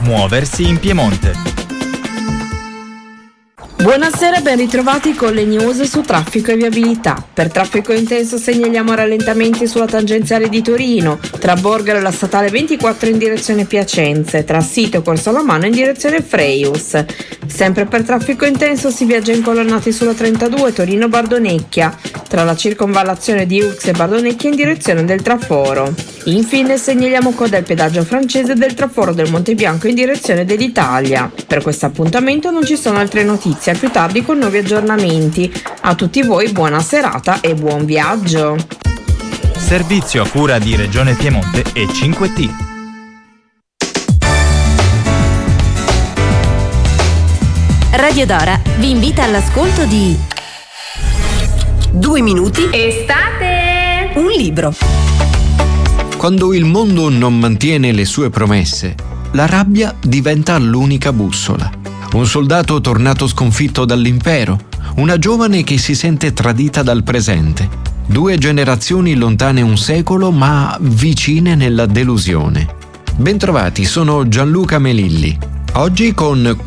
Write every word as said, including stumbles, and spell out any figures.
Muoversi in Piemonte. Buonasera e ben ritrovati con le news su traffico e viabilità. Per traffico intenso segnaliamo rallentamenti sulla tangenziale di Torino, tra Borgaro e la statale ventiquattro in direzione Piacenza, tra Sito e Corso Alamano in direzione Freius. Sempre per traffico intenso si viaggia incolonnati sulla trentadue Torino-Bardonecchia, tra la circonvallazione di Ux e Bardonecchia in direzione del traforo. Infine segnaliamo coda al pedaggio francese del traforo del Monte Bianco in direzione dell'Italia. Per questo appuntamento non ci sono altre notizie, a più tardi con nuovi aggiornamenti. A tutti voi buona serata e buon viaggio. Servizio a cura di Regione Piemonte e cinque T. Radio Dora vi invita all'ascolto di Due minuti Estate! Un libro. Quando il mondo non mantiene le sue promesse, la rabbia diventa l'unica bussola. Un soldato tornato sconfitto dall'impero, una giovane che si sente tradita dal presente, due generazioni lontane un secolo ma vicine nella delusione. Bentrovati, sono Gianluca Melilli. Oggi con